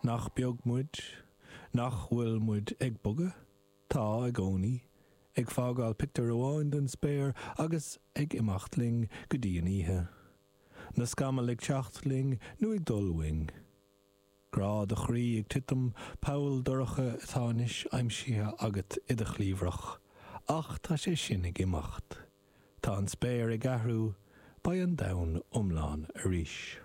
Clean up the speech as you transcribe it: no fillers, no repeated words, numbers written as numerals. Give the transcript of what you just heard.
nach beag muid, nach bhfuil muid ag buga, tá ag óní, ag fágáil pictar amháin den spéir agus ag imachtling go dtíoníthe. Na scamal ag teachtling nó ag dulwing. Grá de chrí ag titim Paul doracha atánis aimsíthe agat iad a chlíomhrach, ach tá sé sin ag imacht. Tá an spéir ag ahrú ba an domhan umláin a ríis.